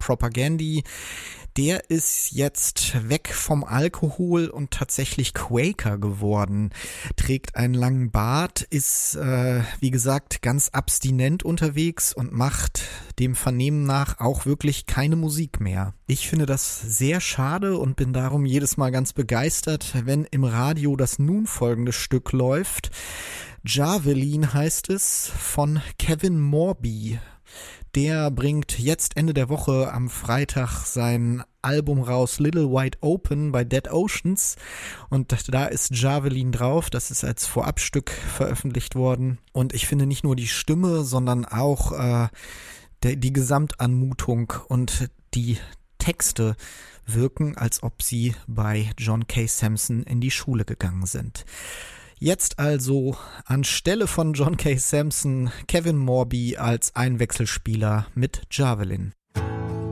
Propagandhi. Der ist jetzt weg vom Alkohol und tatsächlich Quaker geworden, trägt einen langen Bart, ist, wie gesagt, ganz abstinent unterwegs und macht dem Vernehmen nach auch wirklich keine Musik mehr. Ich finde das sehr schade und bin darum jedes Mal ganz begeistert, wenn im Radio das nun folgende Stück läuft. Javelin heißt es, von Kevin Morby. Der bringt jetzt Ende der Woche am Freitag sein Album raus, Little Wide Open bei Dead Oceans, und da ist Javelin drauf, das ist als Vorabstück veröffentlicht worden, und ich finde nicht nur die Stimme, sondern auch die Gesamtanmutung und die Texte wirken, als ob sie bei John K. Samson in die Schule gegangen sind. Jetzt also anstelle von John K. Samson Kevin Morby als Einwechselspieler mit Javelin.